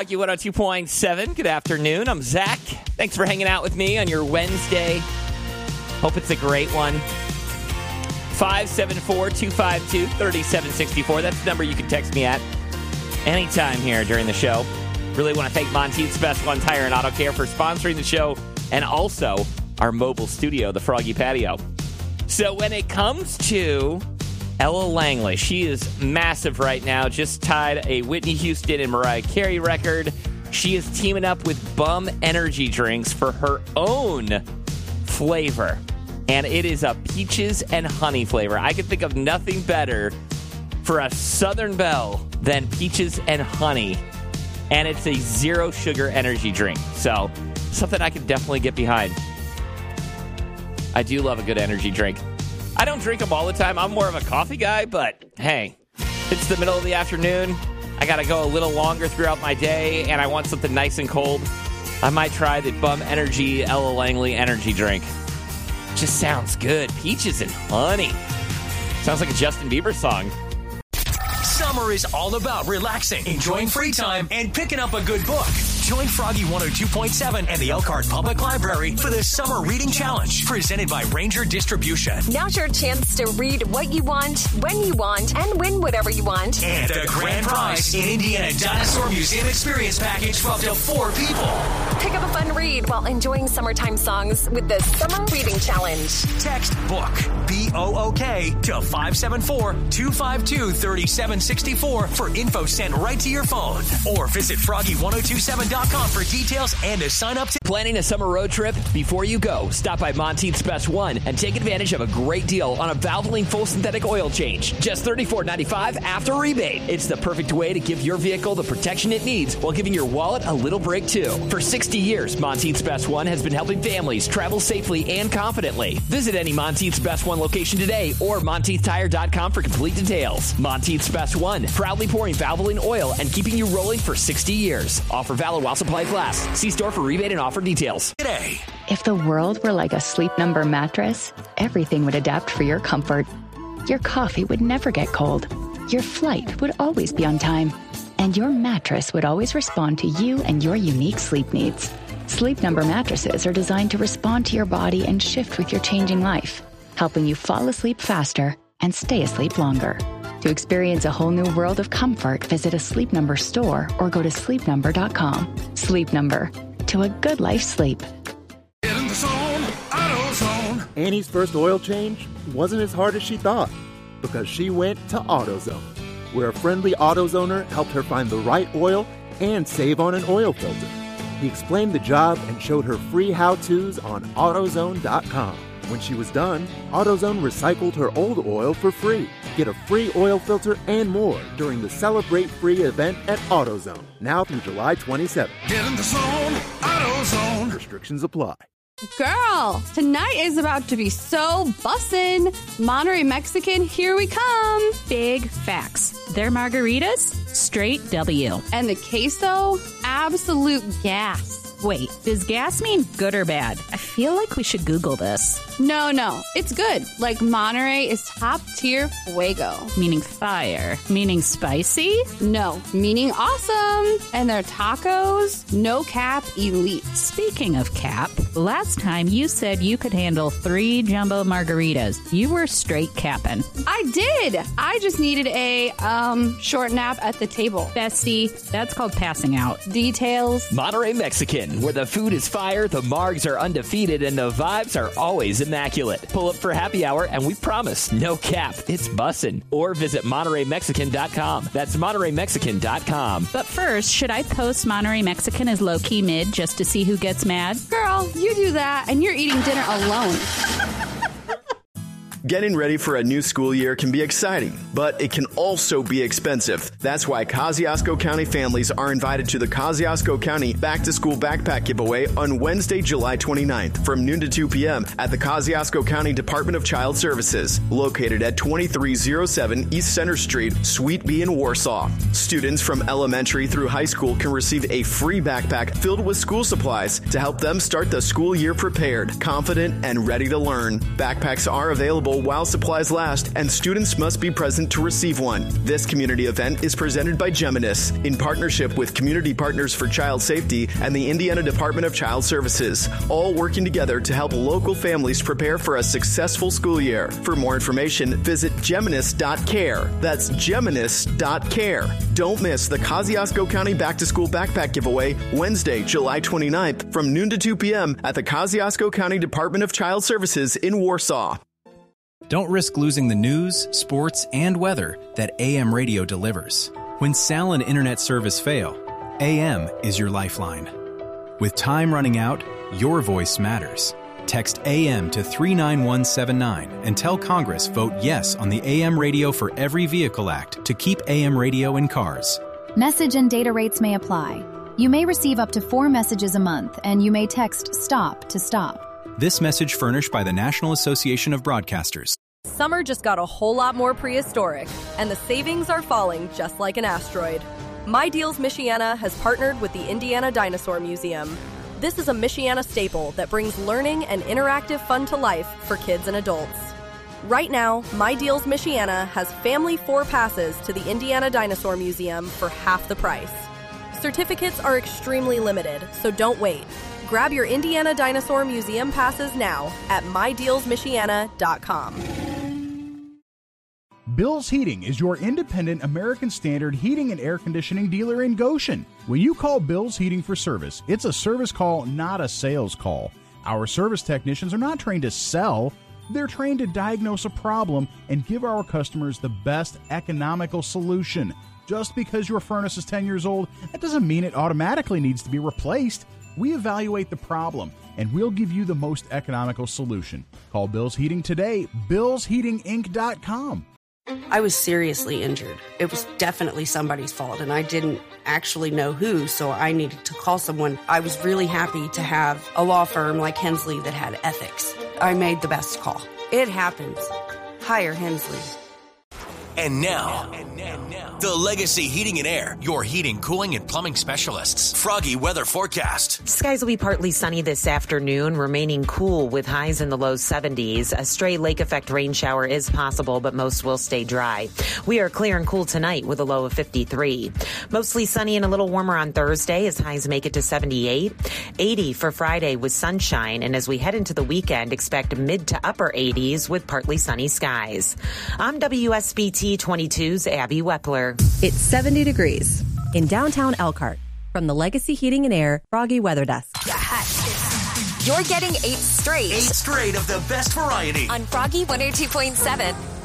Froggy 102.7. Good afternoon. I'm Zach. Thanks for hanging out with me on your Wednesday. Hope it's a great one. 574-252-3764. That's the number you can text me at anytime here during the show. Really want to thank Monteith's Best One Tire and Auto Care for sponsoring the show and also our mobile studio, the Froggy Patio. So when it comes to Ella Langley, she is massive right now. Just tied a Whitney Houston and Mariah Carey record. She is teaming up with Bum Energy drinks for her own flavor. And it is a peaches and honey flavor. I could think of nothing better for a Southern Belle than peaches and honey. And it's a zero sugar energy drink. So something I could definitely get behind. I do love a good energy drink. I don't drink them all the time. I'm more of a coffee guy, but hey, it's the middle of the afternoon. I got to go a little longer throughout my day, and I want something nice and cold. I might try the Bum Energy Ella Langley energy drink. Just sounds good. Peaches and honey. Sounds like a Justin Bieber song. Summer is all about relaxing, enjoying free time, and picking up a good book. Join Froggy 102.7 and the Elkhart Public Library for the Summer Reading Challenge, presented by Ranger Distribution. Now's your chance to read what you want, when you want, and win whatever you want. And the grand prize, an Indiana Dinosaur Museum Experience Package for up to 4 people. Pick up a fun read while enjoying summertime songs with the Summer Reading Challenge. Text BOOK, B-O-O-K, to 574-252-3764 for info sent right to your phone. Or visit Froggy1027.com for details and to sign up. Planning a summer road trip? Before you go, stop by Monteith's Best One and take advantage of a great deal on a Valvoline full synthetic oil change. Just $34.95 after rebate. It's the perfect way to give your vehicle the protection it needs while giving your wallet a little break too. For 60 years, Monteith's Best One has been helping families travel safely and confidently. Visit any Monteith's Best One location today or MonteithTire.com for complete details. Monteith's Best One, proudly pouring Valvoline oil and keeping you rolling for 60 years. Offer valid while supplies last. See store for rebate and offer details. Today. If the world were like a Sleep Number mattress, everything would adapt for your comfort. Your coffee would never get cold. Your flight would always be on time. And your mattress would always respond to you and your unique sleep needs. Sleep Number mattresses are designed to respond to your body and shift with your changing life, helping you fall asleep faster and stay asleep longer. To experience a whole new world of comfort, visit a Sleep Number store or go to sleepnumber.com. Sleep Number. To a good life's sleep. Get in the zone, AutoZone. Annie's first oil change wasn't as hard as she thought because she went to AutoZone, where a friendly AutoZoner helped her find the right oil and save on an oil filter. He explained the job and showed her free how-tos on AutoZone.com. When she was done, AutoZone recycled her old oil for free. Get a free oil filter and more during the Celebrate Free event at AutoZone, now through July 27th. Get in the zone, AutoZone. Restrictions apply. Girl, tonight is about to be so bussin'. Monterey Mexican, here we come. Big facts. Their margaritas, straight W. And the queso, absolute gas. Wait, does gas mean good or bad? I feel like we should Google this. No, it's good. Like Monterey is top tier fuego. Meaning fire. Meaning spicy? No, meaning awesome. And their tacos, no cap elite. Speaking of cap, last time you said you could handle 3 jumbo margaritas. You were straight capping. I did. I just needed a short nap at the table. Bestie, that's called passing out. Details. Monterey Mexican, where the food is fire, the margs are undefeated, and the vibes are always immaculate. Pull up for happy hour, and we promise, no cap, it's bussin'. Or visit MontereyMexican.com. That's MontereyMexican.com. But first, should I post Monterey Mexican as low-key mid just to see who gets mad? Girl, you do that, and you're eating dinner alone. Getting ready for a new school year can be exciting, but it can also be expensive. That's why Kosciuszko County families are invited to the Kosciuszko County Back to School Backpack Giveaway on Wednesday, July 29th from noon to 2 p.m. at the Kosciuszko County Department of Child Services, located at 2307 East Center Street, Suite B in Warsaw. Students from elementary through high school can receive a free backpack filled with school supplies to help them start the school year prepared, confident, and ready to learn. Backpacks are available available while supplies last, and students must be present to receive one. This community event is presented by Geminis in partnership with Community Partners for Child Safety and the Indiana Department of Child Services, all working together to help local families prepare for a successful school year. For more information, visit Geminis.care. That's Geminis.care. Don't miss the Kosciuszko County Back to School Backpack Giveaway Wednesday, July 29th from noon to 2 p.m. at the Kosciuszko County Department of Child Services in Warsaw. Don't risk losing the news, sports, and weather that AM radio delivers. When cell and internet service fail, AM is your lifeline. With time running out, your voice matters. Text AM to 39179 and tell Congress vote yes on the AM Radio for Every Vehicle Act to keep AM radio in cars. Message and data rates may apply. You may receive up to 4 messages a month, and you may text STOP to stop. This message furnished by the National Association of Broadcasters. Summer just got a whole lot more prehistoric, and the savings are falling just like an asteroid. My Deals Michiana has partnered with the Indiana Dinosaur Museum. This is a Michiana staple that brings learning and interactive fun to life for kids and adults. Right now, My Deals Michiana has family 4 passes to the Indiana Dinosaur Museum for half the price. Certificates are extremely limited, so don't wait. Grab your Indiana Dinosaur Museum passes now at mydealsmichiana.com. Bill's Heating is your independent American Standard heating and air conditioning dealer in Goshen. When you call Bill's Heating for service, it's a service call, not a sales call. Our service technicians are not trained to sell. They're trained to diagnose a problem and give our customers the best economical solution. Just because your furnace is 10 years old, that doesn't mean it automatically needs to be replaced. We evaluate the problem, and we'll give you the most economical solution. Call Bill's Heating today, billsheatinginc.com. I was seriously injured. It was definitely somebody's fault, and I didn't actually know who, so I needed to call someone. I was really happy to have a law firm like Hensley that had ethics. I made the best call. It happens. Hire Hensley. And now, the Legacy Heating and Air, your heating, cooling, and plumbing specialists. Froggy weather forecast. Skies will be partly sunny this afternoon, remaining cool with highs in the low 70s. A stray lake effect rain shower is possible, but most will stay dry. We are clear and cool tonight with a low of 53. Mostly sunny and a little warmer on Thursday as highs make it to 78. 80 for Friday with sunshine. And as we head into the weekend, expect mid to upper 80s with partly sunny skies. I'm WSBT 22's Abby Wepler. It's 70 degrees in downtown Elkhart. From the Legacy Heating and Air Froggy Weather Desk. You're getting 8 straight. 8 straight of the best variety. On Froggy 102.7.